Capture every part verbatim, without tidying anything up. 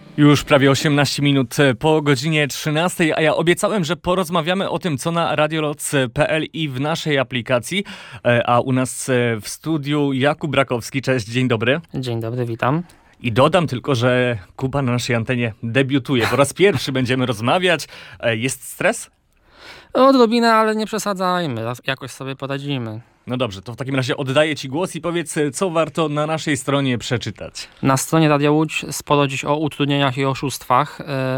Już prawie osiemnaście minut po godzinie trzynastej, a ja obiecałem, że porozmawiamy o tym, co na radioloc kropka pe el i w naszej aplikacji. A u nas w studiu Jakub Rakowski. Cześć, dzień dobry. Dzień dobry, witam. I dodam tylko, że Kuba na naszej antenie debiutuje. Po raz pierwszy będziemy rozmawiać. Jest stres? Odrobinę, ale nie przesadzajmy. Jakoś sobie poradzimy. No dobrze, to w takim razie oddaję Ci głos i powiedz, co warto na naszej stronie przeczytać. Na stronie Radia Łódź sporo dziś o utrudnieniach i oszustwach.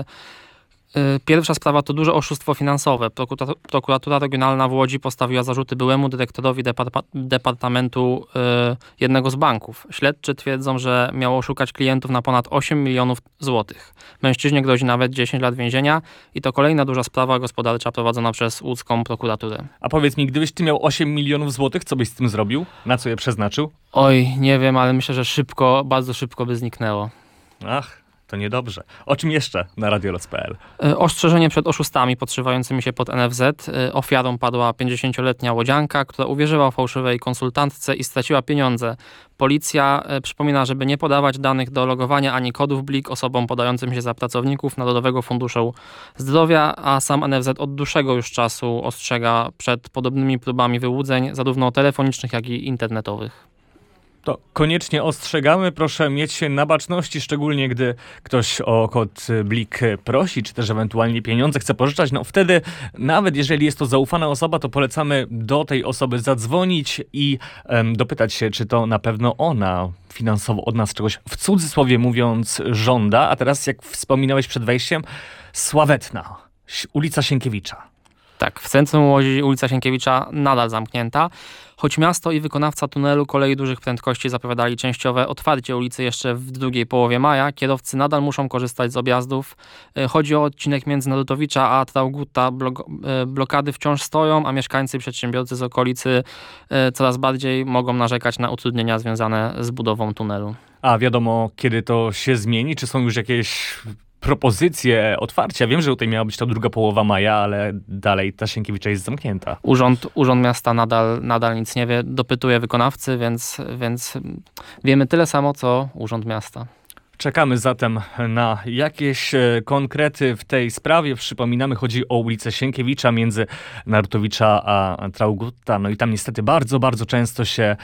Pierwsza sprawa to duże oszustwo finansowe. Prokuratura, prokuratura Regionalna w Łodzi postawiła zarzuty byłemu dyrektorowi departa- departamentu y, jednego z banków. Śledczy twierdzą, że miał oszukać klientów na ponad osiem milionów złotych. Mężczyźnie grozi nawet dziesięć lat więzienia i to kolejna duża sprawa gospodarcza prowadzona przez łódzką prokuraturę. A powiedz mi, gdybyś ty miał osiem milionów złotych, co byś z tym zrobił? Na co je przeznaczył? Oj, nie wiem, ale myślę, że szybko, bardzo szybko by zniknęło. Ach. To niedobrze. O czym jeszcze na radioloc kropka pe el? Ostrzeżenie przed oszustami podszywającymi się pod en ef zet. Ofiarą padła pięćdziesięcioletnia łodzianka, która uwierzyła fałszywej konsultantce i straciła pieniądze. Policja przypomina, żeby nie podawać danych do logowania ani kodów blik osobom podającym się za pracowników Narodowego Funduszu Zdrowia, a sam en ef zet od dłuższego już czasu ostrzega przed podobnymi próbami wyłudzeń, zarówno telefonicznych, jak i internetowych. To koniecznie ostrzegamy, proszę mieć się na baczności, szczególnie gdy ktoś o kod blik prosi, czy też ewentualnie pieniądze chce pożyczać. No wtedy, nawet jeżeli jest to zaufana osoba, to polecamy do tej osoby zadzwonić i um, dopytać się, czy to na pewno ona finansowo od nas czegoś, w cudzysłowie mówiąc, żąda. A teraz, jak wspominałeś przed wejściem, Sławetna, ulica Sienkiewicza. Tak, w centrum Łodzi ulica Sienkiewicza nadal zamknięta. Choć miasto i wykonawca tunelu kolei dużych prędkości zapowiadali częściowe otwarcie ulicy jeszcze w drugiej połowie maja, kierowcy nadal muszą korzystać z objazdów. Chodzi o odcinek między Narutowicza a Traugutta. Blok- blokady wciąż stoją, a mieszkańcy i przedsiębiorcy z okolicy coraz bardziej mogą narzekać na utrudnienia związane z budową tunelu. A wiadomo, kiedy to się zmieni? Czy są już jakieś propozycje otwarcia? Wiem, że tutaj miała być to druga połowa maja, ale dalej ta Sienkiewicza jest zamknięta. Urząd, Urząd Miasta nadal, nadal nic nie wie, dopytuje wykonawcy, więc, więc wiemy tyle samo, co Urząd Miasta. Czekamy zatem na jakieś konkrety w tej sprawie. Przypominamy, chodzi o ulicę Sienkiewicza między Narutowicza a Traugutta. No i tam niestety bardzo, bardzo często się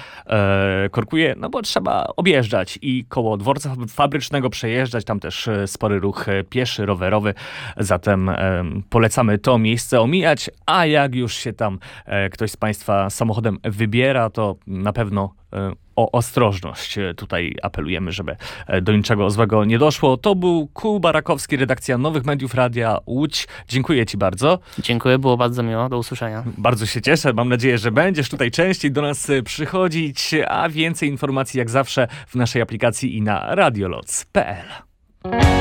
e, korkuje, no bo trzeba objeżdżać i koło dworca fabrycznego przejeżdżać. Tam też spory ruch pieszy, rowerowy. Zatem e, polecamy to miejsce omijać, a jak już się tam e, ktoś z Państwa samochodem wybiera, to na pewno e, o ostrożność tutaj apelujemy, żeby do niczego złego nie doszło. To był Kuba Rakowski, redakcja Nowych Mediów Radia Łódź. Dziękuję Ci bardzo. Dziękuję, było bardzo miło. Do usłyszenia. Bardzo się cieszę. Mam nadzieję, że będziesz tutaj częściej do nas przychodzić, a więcej informacji jak zawsze w naszej aplikacji i na radioloc kropka pe el.